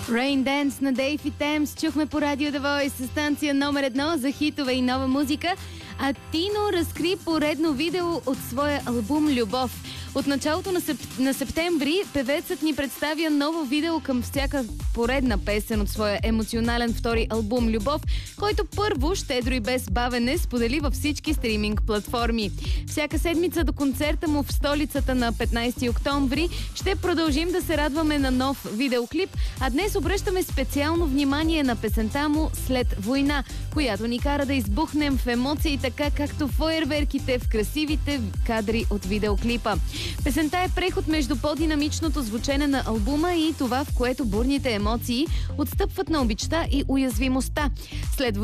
Rain Dance на Дейв и Темс чухме по Радио The Voice, станция номер 1 за хитове и нова музика. А Тино разкри поредно видео от своя албум «Любов». От началото на септември певецът ни представя ново видео към всяка поредна песен от своя емоционален втори албум «Любов», който първо, щедро и без бавене, сподели във всички стриминг платформи. Всяка седмица до концерта му в столицата на 15 октомври ще продължим да се радваме на нов видеоклип, а днес обръщаме специално внимание на песента му «След война», която ни кара да избухнем в емоции, така както фойерверките в красивите кадри от видеоклипа. Песента е преход между по-динамичното звучене на албума и това, в което бурните емоции отстъпват на обичта и уязвимостта. След